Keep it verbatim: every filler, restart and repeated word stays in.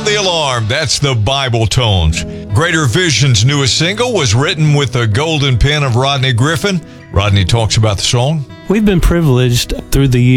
Sound the alarm. That's the Bible Tones. Greater Vision's newest single was written with the golden pen of Rodney Griffin. Rodney talks about the song. We've been privileged through the years